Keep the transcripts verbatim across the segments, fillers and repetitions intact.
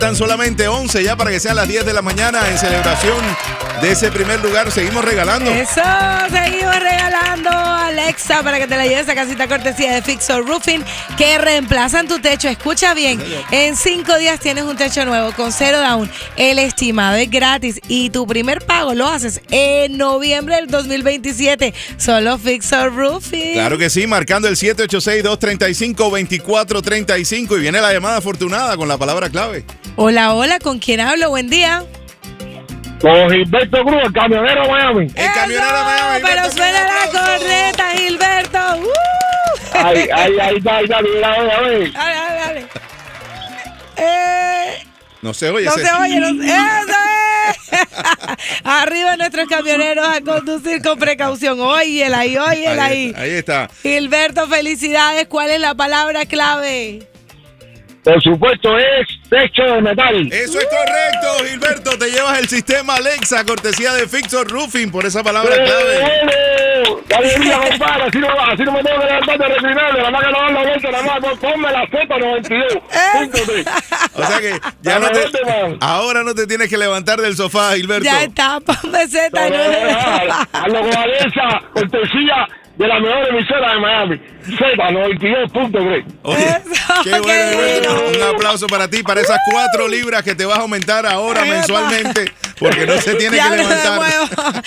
Faltan solamente once ya para que sean las diez de la mañana en celebración de ese primer lugar. Seguimos regalando. Eso, seguimos regalando Alexa para que te la lleves a casita cortesía de Fixer Roofing que reemplazan tu techo. Escucha bien, en cinco días tienes un techo nuevo con cero down. El estimado es gratis y tu primer pago lo haces en noviembre del dos mil veintisiete. Solo Fixer Roofing. Claro que sí, marcando el siete ocho seis, dos tres cinco, dos cuatro tres cinco y viene la llamada afortunada con la palabra clave. Hola, hola, ¿con quién hablo? Buen día. Con Gilberto Cruz, el camionero Miami. El camionero de Miami. Pero Gilberto, suena la aplauso. corneta, Gilberto. ¡Uh! Ay, ay, ay, ay, ay, mira, a ver. Dale, dale, dale. Eh, No se oye. no ese- se oye, no se... ¡Eso es! Arriba nuestros camioneros a conducir con precaución. Óyela ahí, óyela ahí. Ahí está. Gilberto, felicidades. ¿Cuál es la palabra clave? Por supuesto, es techo de metal. Eso es correcto, Gilberto. Te llevas el sistema Alexa, cortesía de Fixer Roofing por esa palabra clave. Dale, mira, compadre, así no, así no me tengo que levantar de reclinar, de la más que no dar la vuelta, nada más, ponme la Z noventa y dos. Punto tres. O sea que ya no te, ahora no te tienes que levantar del sofá, Gilberto. Ya está, ponme Z nueve. Hazlo con Alexa, cortesía de la mejor emisora de Miami. Z noventa y dos punto tres. Oye, Eso, qué bueno, qué Gilberto. divino. Un aplauso para ti, para esas cuatro libras que te vas a aumentar ahora Epa. mensualmente, porque no se tiene Ya que me levantar. muevo.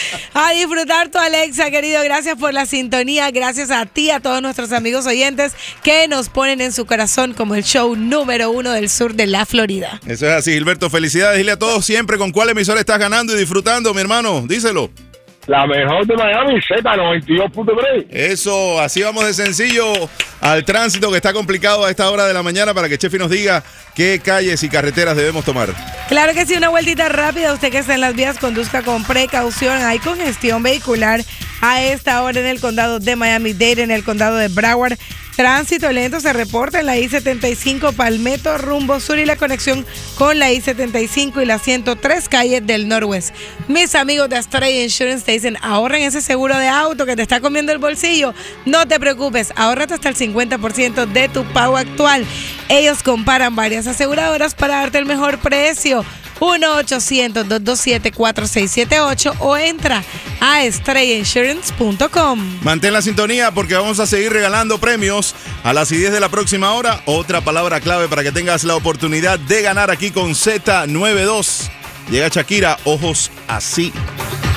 A disfrutar tu Alexa, querido. Gracias por la sintonía. Gracias a ti, a todos nuestros amigos oyentes que nos ponen en su corazón como el show número uno del sur de la Florida. Eso es así, Gilberto. Felicidades. Dile a todos siempre con cuál emisora estás ganando y disfrutando, mi hermano. Díselo. La mejor de Miami, Z noventa y dos punto tres. Eso, así vamos de sencillo al tránsito que está complicado a esta hora de la mañana para que Chefi nos diga qué calles y carreteras debemos tomar. Claro que sí, una vueltita rápida. Usted que está en las vías, conduzca con precaución. Hay congestión vehicular a esta hora en el condado de Miami-Dade, en el condado de Broward. Tránsito lento se reporta en la I setenta y cinco Palmetto rumbo sur y la conexión con la I setenta y cinco y la ciento tres calles del Norwest. Mis amigos de Astray Insurance te dicen, ahorren ese seguro de auto que te está comiendo el bolsillo. No te preocupes, ahórrate hasta el cincuenta por ciento de tu pago actual. Ellos comparan varias aseguradoras para darte el mejor precio. uno ochocientos, dos dos siete, cuatro seis siete ocho o entra a estrella insurance punto com. Mantén la sintonía porque vamos a seguir regalando premios a las diez de la próxima hora. Otra palabra clave para que tengas la oportunidad de ganar aquí con Z noventa y dos. Llega Shakira, ojos así.